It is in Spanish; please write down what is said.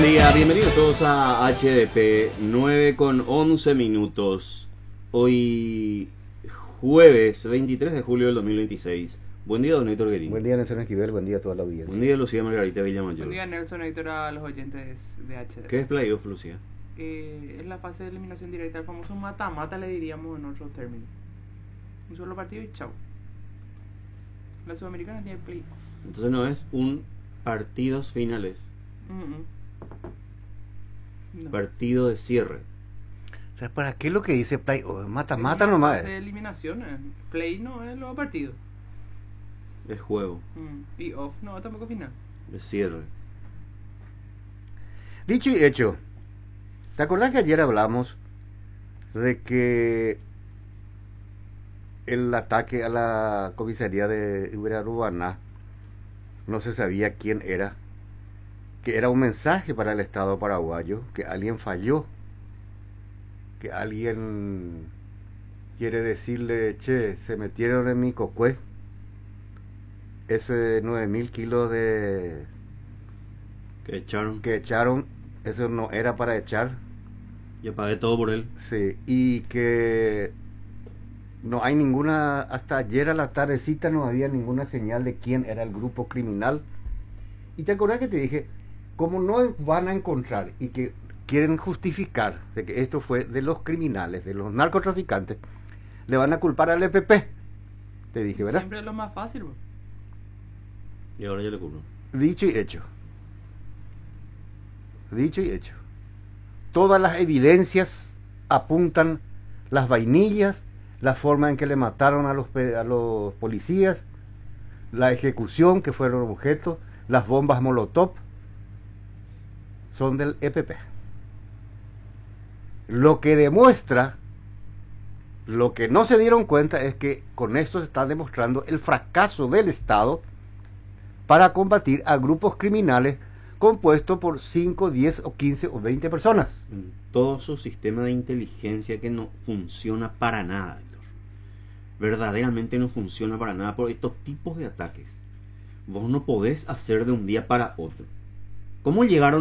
día, bienvenidos todos a HDP 9 con 11 minutos. Hoy jueves 23 de julio del 2026. Buen día, don Héctor Guerín. Buen día, Nelson Esquivel, buen día a toda la audiencia. Buen día, Lucía Margarita Villamayor. Buen día, Nelson, Héctor, a los oyentes de HDP. ¿Qué es playoff, Lucía? Es la fase de eliminación directa, el famoso mata-mata le diríamos en otros términos. Un solo partido y chau. La Sudamericana tiene playoff. Entonces no es un partidos finales, No. partido de cierre. O sea, ¿para qué lo que dice play? Mata-mata nomás. Fase de eliminación, play no es luego partido. Es juego, Y off, no, tampoco final. de cierre. Dicho y hecho, ¿te acordás que ayer hablamos de que el ataque a la comisaría de Uberarubana no se sabía quién era? Que era un mensaje para el Estado paraguayo, que alguien falló, que alguien quiere decirle, che, se metieron en mi cocué, ese 9.000 kilos de Que echaron. que echaron, eso no era para echar, Yo pagué todo por él. sí, y que no hay ninguna, hasta ayer a la tardecita no había ninguna señal de quién era el grupo criminal. Y te acordás que te dije, como no van a encontrar y que quieren justificar de que esto fue de los criminales, de los narcotraficantes, le van a culpar al EPP, te dije, ¿verdad? Siempre es lo más fácil, bro. Y ahora yo le cubro. Dicho y hecho. Dicho y hecho. Todas las evidencias apuntan las vainillas, la forma en que le mataron a los policías, la ejecución que fueron objeto, las bombas Molotov, son del EPP. Lo que demuestra, lo que no se dieron cuenta es que con esto se está demostrando el fracaso del Estado para combatir a grupos criminales compuestos por 5, 10 o 15 o 20 personas. Todo su sistema de inteligencia que no funciona para nada, Héctor. Verdaderamente no funciona para nada por estos tipos de ataques. Vos no podés hacer de un día para otro. ¿Cómo llegaron